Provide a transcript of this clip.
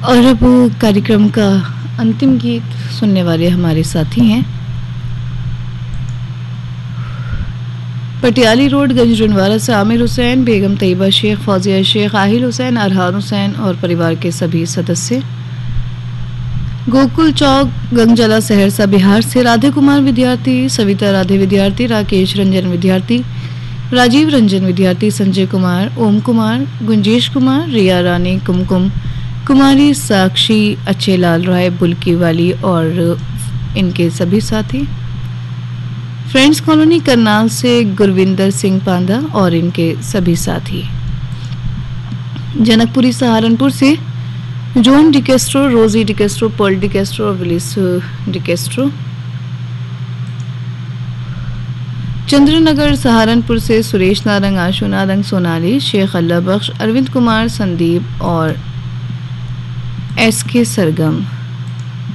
और अब कार्यक्रम का अंतिम गीत सुनने वाले हमारे साथी हैं पटियाली रोड गंजरनवाला से आमिर हुसैन, बेगम तैयबा शेख, फौजिया शेख, आहिल हुसैन, अरहान हुसैन और परिवार के सभी सदस्य। गोकुल चौक गंगजला सहरसा बिहार से राधे कुमार विद्यार्थी, सविता राधे विद्यार्थी, राकेश रंजन विद्यार्थी, राजीव रंजन विद्यार्थी, संजय कुमार, ओम कुमार, गुंजेश कुमार, रिया रानी, कुमकुम कुमारी, साक्षी, अच्छे लाल राय, बुल्की वाली और इनके सभी साथी। फ्रेंड्स कॉलोनी करनाल से गुरविंदर सिंह पांदा और इनके सभी साथी। जनकपुरी सहारनपुर से जॉन डिकेस्ट्रो, रोजी डिकेस्ट्रो, पॉल डिकेस्ट्रो और विलिस डिकेस्ट्रो। चंद्रनगर सहारनपुर से सुरेश नारंग, आशु नारंग, सोनाली, शेख अल्लाह बख्श, अरविंद कुमार, संदीप और एसके सरगम।